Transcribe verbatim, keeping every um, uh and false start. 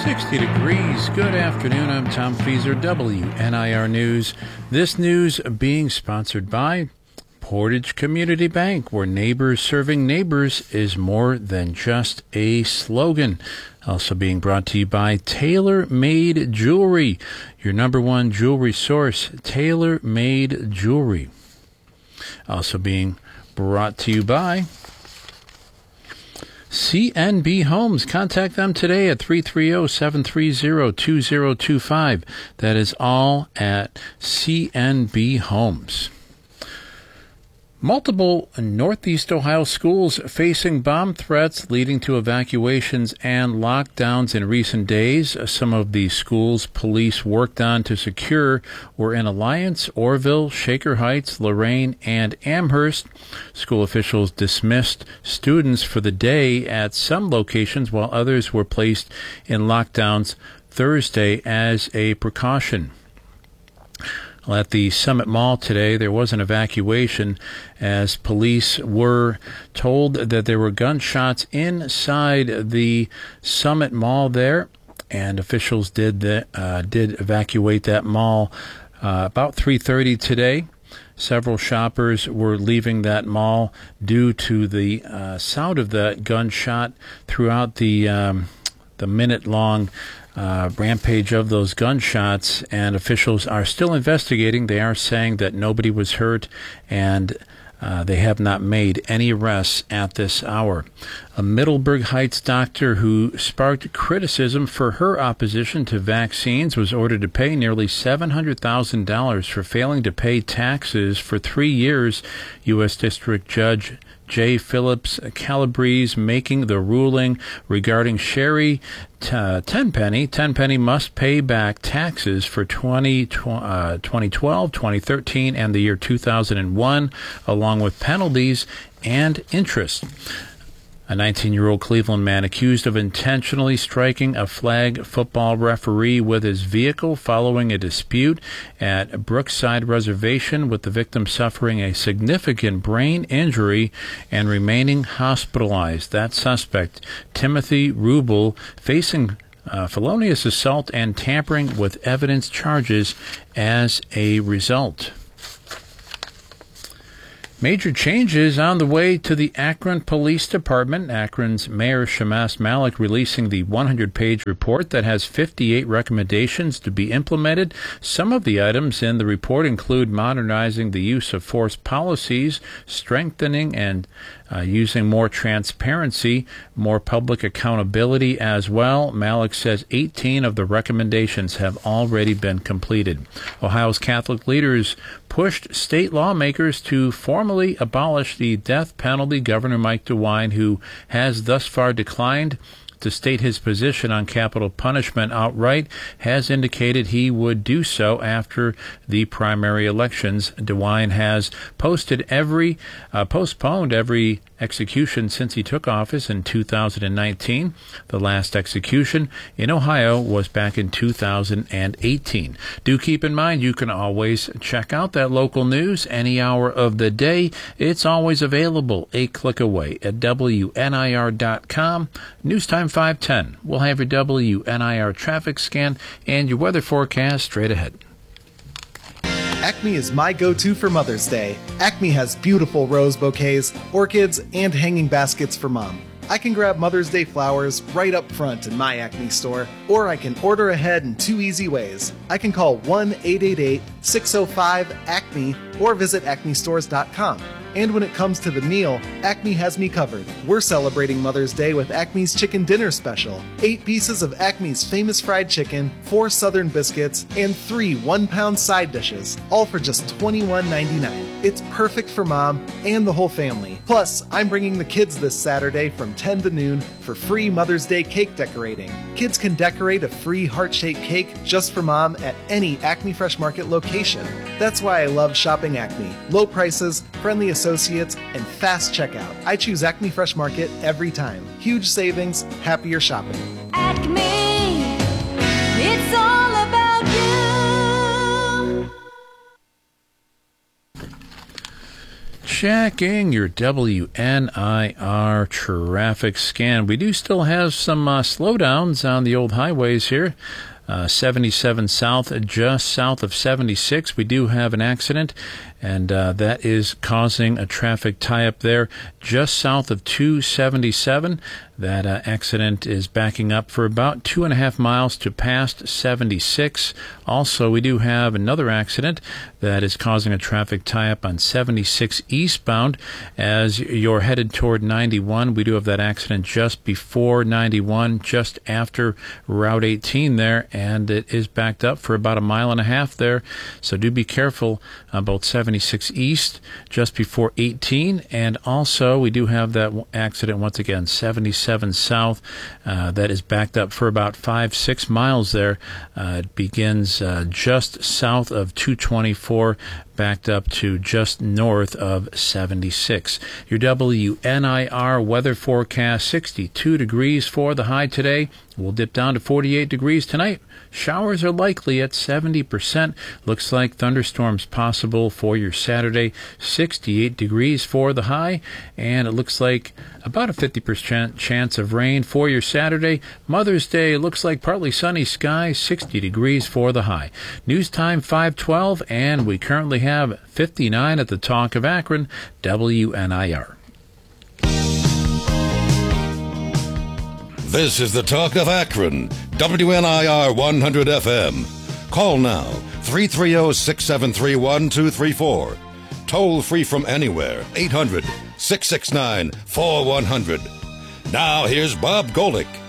sixty degrees. Good afternoon. I'm Tom Feaser, W N I R News. This news being sponsored by Portage Community Bank, where neighbors serving neighbors is more than just a slogan. Also being brought to you by Tailor Made Jewelry, your number one jewelry source, Tailor Made Jewelry. Also being brought to you by C N B Homes. Contact them today at three three zero, seven three zero, two zero two five. That is all at C N B Homes. Multiple Northeast Ohio schools facing bomb threats leading to evacuations and lockdowns in recent days. Some of the schools police worked on to secure were in Alliance, Orville, Shaker Heights, Lorain, and Amherst. School officials dismissed students for the day at some locations, while others were placed in lockdowns Thursday as a precaution. At the Summit Mall today, there was an evacuation as police were told that there were gunshots inside the Summit Mall there, and officials did the, uh, did evacuate that mall uh, about three thirty today. Several shoppers were leaving that mall due to the uh, sound of the gunshot throughout the um, the minute-long Uh, rampage of those gunshots, and officials are still investigating. They are saying that nobody was hurt, and uh, they have not made any arrests at this hour. A Middleburg Heights doctor who sparked criticism for her opposition to vaccines was ordered to pay nearly seven hundred thousand dollars for failing to pay taxes for three years. U S District Judge J. Phillips Calabrese making the ruling regarding Sherry uh, Tenpenny. Tenpenny must pay back taxes for twenty, uh, twenty twelve, twenty thirteen, and the year two thousand one, along with penalties and interest. A nineteen-year-old Cleveland man accused of intentionally striking a flag football referee with his vehicle following a dispute at Brookside Reservation, with the victim suffering a significant brain injury and remaining hospitalized. That suspect, Timothy Rubel, facing uh, felonious assault and tampering with evidence charges as a result. Major changes on the way to the Akron Police Department. Akron's Mayor Shammas Malik releasing the one hundred page report that has fifty-eight recommendations to be implemented. Some of the items in the report include modernizing the use of force policies, strengthening and uh, using more transparency, more public accountability as well. Malik says eighteen of the recommendations have already been completed. Ohio's Catholic leaders pushed state lawmakers to formally abolish the death penalty. Governor Mike DeWine, who has thus far declined to state his position on capital punishment outright, has indicated he would do so after the primary elections. DeWine has posted every, uh, postponed every execution since he took office in two thousand nineteen. The last execution in Ohio was back in two thousand eighteen. Do keep in mind you can always check out that local news any hour of the day. It's always available a click away at W N I R dot com. News time five ten. We'll have your W N I R traffic scan and your weather forecast straight ahead. Acme is my go-to for Mother's Day. Acme has beautiful rose bouquets, orchids, and hanging baskets for Mom. I can grab Mother's Day flowers right up front in my Acme store, or I can order ahead in two easy ways. I can call one eight eight eight, six oh five, ACME or visit acme stores dot com. And when it comes to the meal, Acme has me covered. We're celebrating Mother's Day with Acme's Chicken Dinner Special. Eight pieces of Acme's famous fried chicken, four Southern biscuits, and three one-pound side dishes, all for just twenty-one ninety-nine. It's perfect for Mom and the whole family. Plus, I'm bringing the kids this Saturday from ten to noon for free Mother's Day cake decorating. Kids can decorate a free heart-shaped cake just for Mom at any Acme Fresh Market location. That's why I love shopping Acme. Low prices, friendly associates, and fast checkout. I choose Acme Fresh Market every time. Huge savings, happier shopping. Acme, it's all about you. Checking your W N I R traffic scan. We do still have some uh, slowdowns on the old highways here. Uh, seventy-seven south, just south of seventy-six. We do have an accident, and uh, that is causing a traffic tie-up there just south of two seventy-seven. That uh, accident is backing up for about two and a half miles to past seventy-six. Also, we do have another accident that is causing a traffic tie-up on seventy-six eastbound as you're headed toward ninety-one. We do have that accident just before ninety-one, just after Route eighteen there, and it is backed up for about a mile and a half there. So do be careful on both seventy-six east just before eighteen, and also we do have that accident once again, seventy-seven south, uh, that is backed up for about five, six miles there. Uh, it begins uh, just south of two twenty-four, backed up to just north of seventy-six. Your W N I R weather forecast, sixty-two degrees for the high today. We'll dip down to forty-eight degrees tonight. Showers are likely at seventy percent. Looks like thunderstorms possible for your Saturday. sixty-eight degrees for the high, and it looks like about a fifty percent chance of rain for your Saturday. Mother's Day looks like partly sunny skies, sixty degrees for the high. News time five twelve, and we currently have fifty-nine at the Talk of Akron, W N I R. This is the Talk of Akron, W N I R one hundred F M. Call now, three three zero, six seven three, one two three four. Toll free from anywhere, eight hundred, six six nine, four one zero zero. Now here's Bob Golick.